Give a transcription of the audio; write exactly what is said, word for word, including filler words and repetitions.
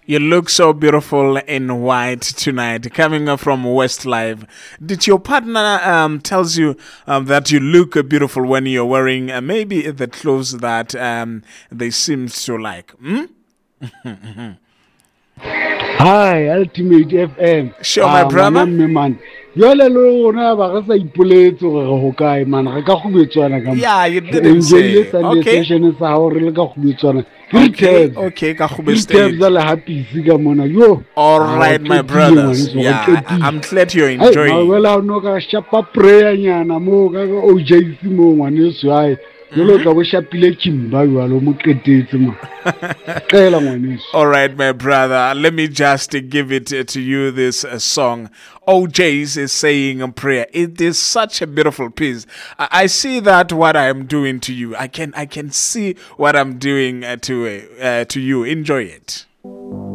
You look so beautiful in white tonight, coming up from Westlife. Did your partner um, tells you um, that you look uh, beautiful when you're wearing uh, maybe the clothes that um, they seem to like? Hmm? Hi, Ultimate F M. Sure, my Ah, ngwana brother. mme man. Jwale le rona ba re sa ipoletse gore ho kae man re ka khubetswana ka mo. Yeah, you Re didn't enjoy say. Sunday Okay, session sa hao re le ka khubetswana. Three okay, tabs. okay. Kakube Three tabs stage. ala happy ka mona. Yo. All Ah, wa right, my qetile brothers. ngwaneso, wa Yeah, I- I- qetile. I'm glad you're Hai, ma enjoying. wela no ka shapa prayer nyana mo ka O J C mo ngwaneso hai. Jolo ka bo shapile kimba jwalo mo qetetse ma. Qela ngwaneso. All right, my brother. Let me just uh, give it uh, to you this uh, song. O J's is saying a prayer. It is such a beautiful piece. I, I see that what I am doing to you. I can I can see what I'm doing uh, to uh, uh, to you. Enjoy it.